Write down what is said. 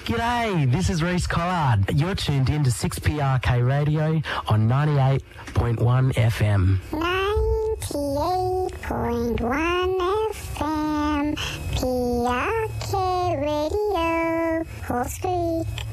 G'day, this is Reece Collard. You're tuned in to 6PRK Radio on 98.1 FM. 98.1 FM, PRK Radio, Horse Creek.